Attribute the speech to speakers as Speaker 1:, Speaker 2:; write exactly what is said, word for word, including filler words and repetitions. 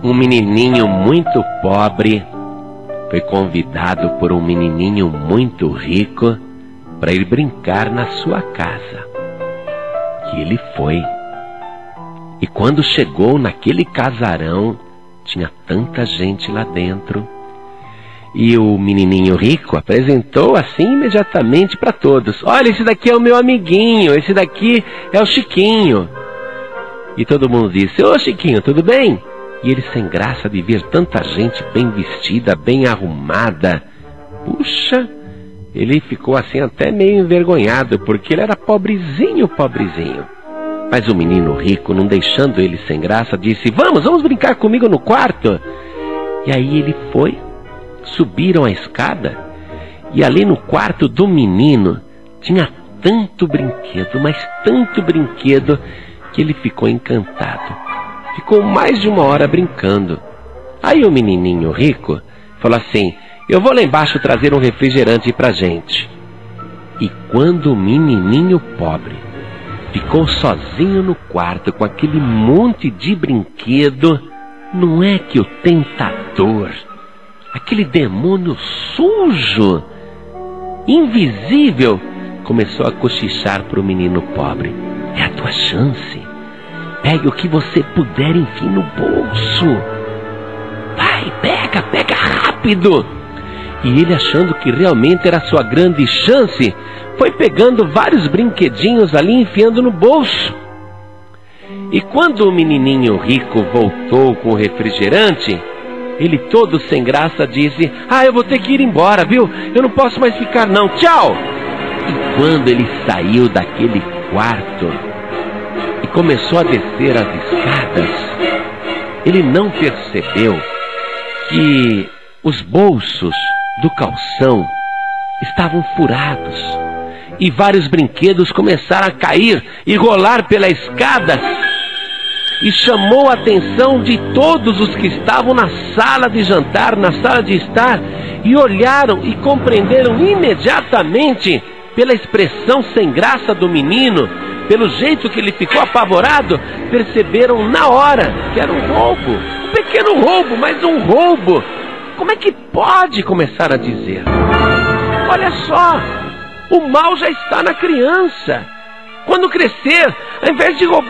Speaker 1: Um menininho muito pobre foi convidado por um menininho muito rico para ir brincar na sua casa. E ele foi. E quando chegou naquele casarão, tinha tanta gente lá dentro. E o menininho rico apresentou assim imediatamente para todos: olha, esse daqui é o meu amiguinho, esse daqui é o Chiquinho. E todo mundo disse: ô Chiquinho, tudo bem? E ele, sem graça de ver tanta gente bem vestida, bem arrumada, puxa, ele ficou assim até meio envergonhado, porque ele era pobrezinho, pobrezinho. Mas o menino rico, não deixando ele sem graça, disse: vamos, vamos brincar comigo no quarto. E aí ele foi, subiram a escada, e ali no quarto do menino tinha tanto brinquedo, mas tanto brinquedo, que ele ficou encantado. Ficou mais de uma hora brincando. Aí o menininho rico falou assim: eu vou lá embaixo trazer um refrigerante pra gente. E quando o menininho pobre ficou sozinho no quarto com aquele monte de brinquedo, não é que o tentador, aquele demônio sujo, invisível, começou a cochichar para o menino pobre: é a tua chance. Pegue o que você puder, enfim, no bolso. Vai, pega, pega rápido. E ele, achando que realmente era a sua grande chance, foi pegando vários brinquedinhos ali, enfiando no bolso. E quando o menininho rico voltou com o refrigerante, ele, todo sem graça, disse: ah, eu vou ter que ir embora, viu? Eu não posso mais ficar não, tchau. E quando ele saiu daquele quarto e começou a descer as escadas, ele não percebeu que os bolsos do calção estavam furados e vários brinquedos começaram a cair e rolar pela escada, e chamou a atenção de todos os que estavam na sala de jantar, na sala de estar, e olharam e compreenderam imediatamente, pela expressão sem graça do menino, pelo jeito que ele ficou apavorado, perceberam na hora que era um roubo. Um pequeno roubo, mas um roubo. Como é que pode, começar a dizer? Olha só, o mal já está na criança. Quando crescer, ao invés de roubar